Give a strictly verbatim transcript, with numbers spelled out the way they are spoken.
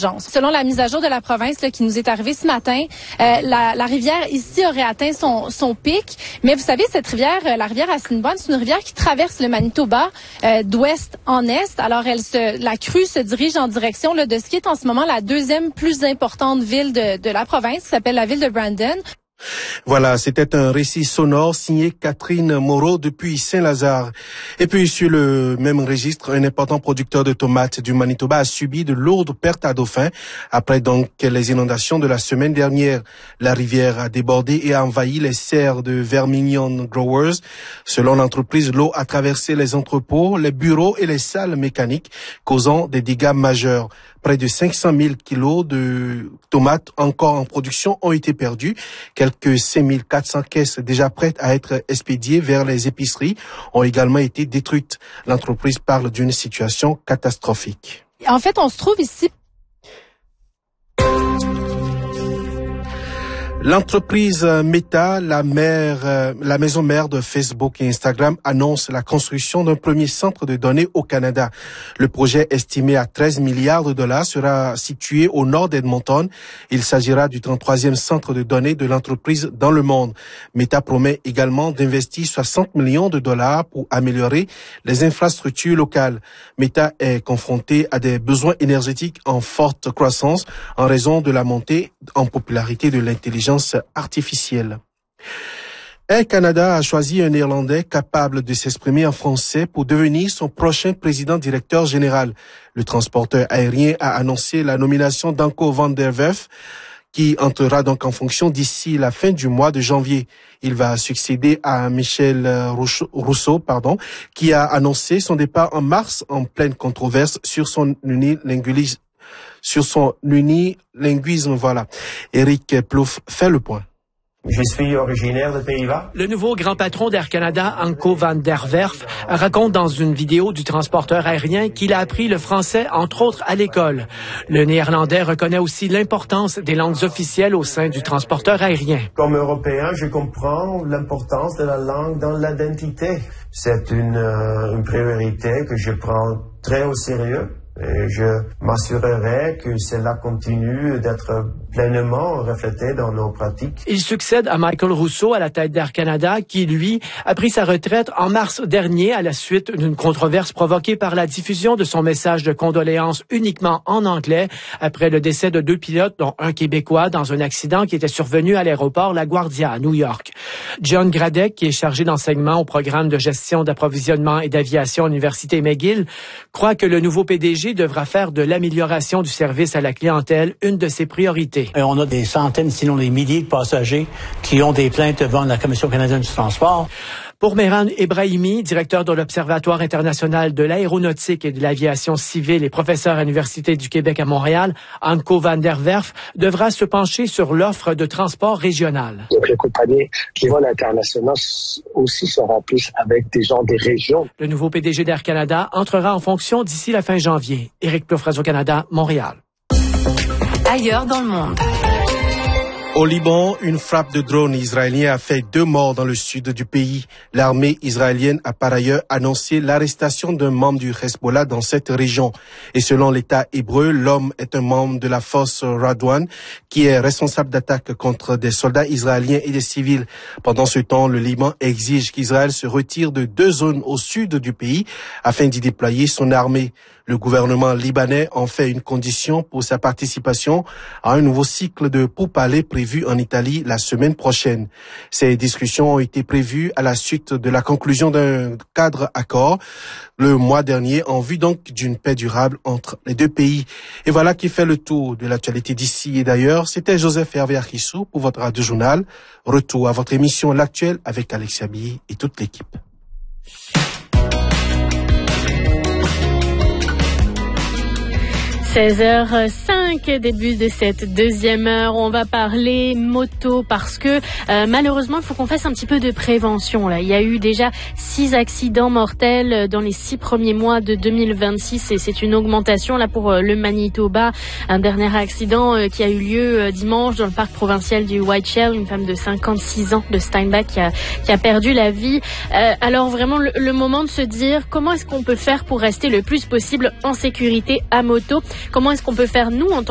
d'urgence. Selon la mise à jour de la province là, qui nous est arrivée ce matin, euh, la, la rivière ici aurait atteint son, son pic. Mais vous savez, cette rivière, euh, la rivière Assiniboine, c'est une rivière qui traverse le Manitoba euh, d'ouest en est. Alors, elle se, la crue se dirige en direction là, de ce qui est en ce moment la deuxième plus importante ville de, de la province, qui s'appelle la ville de Brandon. Voilà, c'était un récit sonore signé Catherine Moreau depuis Saint-Lazare. Et puis sur le même registre, un important producteur de tomates du Manitoba a subi de lourdes pertes à Dauphin après donc les inondations de la semaine dernière. La rivière a débordé et a envahi les serres de Vermilion Growers. Selon l'entreprise, l'eau a traversé les entrepôts, les bureaux et les salles mécaniques, causant des dégâts majeurs. Près de cinq cent mille kilos de tomates encore en production ont été perdus. Quelques cinq mille quatre cents caisses déjà prêtes à être expédiées vers les épiceries ont également été détruites. L'entreprise parle d'une situation catastrophique. En fait, on se trouve ici. L'entreprise Meta, la mère, la maison mère de Facebook et Instagram, annonce la construction d'un premier centre de données au Canada. Le projet, estimé à treize milliards de dollars, sera situé au nord d'Edmonton. Il s'agira du trente-troisième centre de données de l'entreprise dans le monde. Meta promet également d'investir soixante millions de dollars pour améliorer les infrastructures locales. Meta est confronté à des besoins énergétiques en forte croissance en raison de la montée en popularité de l'intelligence artificielle. Air Canada a choisi un Néerlandais capable de s'exprimer en français pour devenir son prochain président-directeur général. Le transporteur aérien a annoncé la nomination d'Anko van der Werf, qui entrera donc en fonction d'ici la fin du mois de janvier. Il va succéder à Michel Rousseau, pardon, qui a annoncé son départ en mars en pleine controverse sur son unilinguisme. Sur son unilinguisme, voilà. Éric Plouffe fait le point. Je suis originaire des Pays-Bas. Le nouveau grand patron d'Air Canada, Anko van der Werf, raconte dans une vidéo du transporteur aérien qu'il a appris le français, entre autres, à l'école. Le néerlandais reconnaît aussi l'importance des langues officielles au sein du transporteur aérien. Comme Européen, je comprends l'importance de la langue dans l'identité. C'est une, euh, une priorité que je prends très au sérieux. Et je m'assurerai que cela continue d'être pleinement reflété dans nos pratiques. Il succède à Michael Rousseau à la tête d'Air Canada, qui, lui, a pris sa retraite en mars dernier à la suite d'une controverse provoquée par la diffusion de son message de condoléances uniquement en anglais après le décès de deux pilotes, dont un Québécois, dans un accident qui était survenu à l'aéroport LaGuardia à New York. John Gradek, qui est chargé d'enseignement au programme de gestion d'approvisionnement et d'aviation à l'Université McGill, croit que le nouveau P D G devra faire de l'amélioration du service à la clientèle une de ses priorités. Et on a des centaines, sinon des milliers de passagers qui ont des plaintes devant la Commission canadienne du transport. Pour Mehran Ebrahimi, directeur de l'Observatoire international de l'aéronautique et de l'aviation civile et professeur à l'Université du Québec à Montréal, Anko van der Werf devra se pencher sur l'offre de transport régional. Donc les compagnies qui vont à l'international aussi se remplissent avec des gens des régions. Le nouveau P D G d'Air Canada entrera en fonction d'ici la fin janvier. Éric Plouffe, Radio-Canada, Montréal. Ailleurs dans le monde. Au Liban, une frappe de drone israélien a fait deux morts dans le sud du pays. L'armée israélienne a par ailleurs annoncé l'arrestation d'un membre du Hezbollah dans cette région. Et selon l'État hébreu, l'homme est un membre de la force Radwan qui est responsable d'attaques contre des soldats israéliens et des civils. Pendant ce temps, le Liban exige qu'Israël se retire de deux zones au sud du pays afin d'y déployer son armée. Le gouvernement libanais en fait une condition pour sa participation à un nouveau cycle de pourparlers prévu en Italie la semaine prochaine. Ces discussions ont été prévues à la suite de la conclusion d'un cadre accord le mois dernier en vue donc d'une paix durable entre les deux pays. Et voilà qui fait le tour de l'actualité d'ici et d'ailleurs. C'était Joseph Hervé Archissou pour votre Radio Journal. Retour à votre émission L'Actuel avec Alexia Billy et toute l'équipe. seize heures cinq, début de cette deuxième heure. On va parler moto parce que euh, malheureusement, il faut qu'on fasse un petit peu de prévention. Là, il y a eu déjà six accidents mortels dans les six premiers mois de deux mille vingt-six et c'est une augmentation là pour euh, le Manitoba. Un dernier accident euh, qui a eu lieu euh, dimanche dans le parc provincial du Whiteshell, une femme de cinquante-six ans de Steinbach qui a, qui a perdu la vie. Euh, alors vraiment le, le moment de se dire comment est-ce qu'on peut faire pour rester le plus possible en sécurité à moto. Comment est-ce qu'on peut faire, nous, en tant